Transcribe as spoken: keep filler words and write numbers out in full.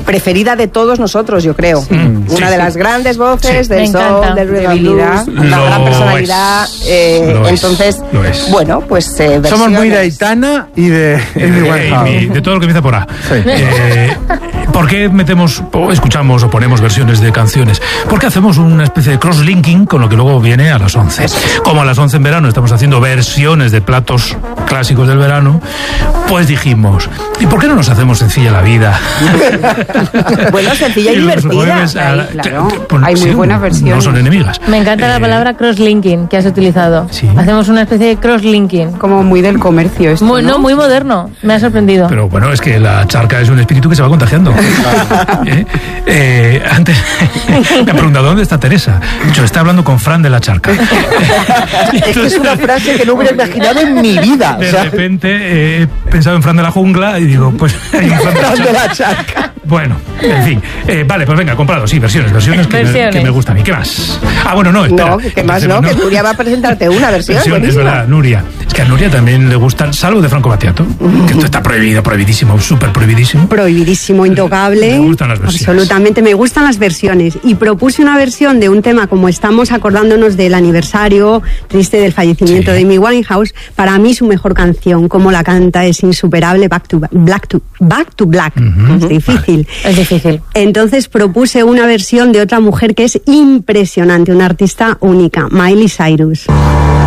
preferida de todos nosotros, yo creo. Sí. Mm, Una sí, de las sí. grandes voces sí. del soul, del rhythm and blues, una gran personalidad. Eh, entonces, es. bueno, pues eh, somos muy de Aitana y de Amy Winehouse. De todo lo que empieza por A. Sí. Eh, ¿Por qué metemos, o escuchamos o ponemos versiones de canciones? Porque hacemos una especie de cross-linking con lo que luego viene a las once. Como a las once en verano estamos haciendo versiones de platos clásicos del verano, pues dijimos, ¿y por qué no nos hacemos sencilla la vida? Bueno, sencilla y, y divertida. La, claro, pues, hay muy sí, buenas versiones. No son enemigas. Me encanta eh, la palabra cross-linking que has utilizado. Sí. Hacemos una especie de cross-linking. Como muy del comercio esto, muy, ¿no? No, muy moderno. Me ha sorprendido. Pero bueno, es que la charca es un espíritu que se va contagiando. ¿Eh? Eh, antes me ha preguntado, ¿dónde está Teresa? Yo estaba hablando con Fran de la charca. Entonces, es una frase que no hubiera imaginado en mi vida. De o sea, repente eh, he pensado en Fran de la jungla y digo, pues hay un Fran de la charca. De la charca. Bueno, en fin. Eh, vale, pues venga, comprado, sí, versiones, versiones que, versiones. Me, que me gustan. ¿Y qué más? Ah, bueno, no, espera. No, ¿qué más no? no? Que Nuria va a presentarte una versión. Versión, es verdad, Nuria. Es que a Nuria también le gustan, salvo de Franco Battiato, mm. que esto está prohibido, prohibidísimo, súper prohibidísimo. Prohibidísimo, intocable. Me gustan las versiones. Absolutamente, me gustan las versiones. Y propuse una versión de un tema, como estamos acordándonos del aniversario triste del fallecimiento sí. de Amy Winehouse. Para mí su mejor canción, como la canta, es insuperable, Back to Black. To, back to Black. Uh-huh. Es difícil. Vale. Es difícil. Entonces propuse una versión de otra mujer que es impresionante, una artista única, Miley Cyrus.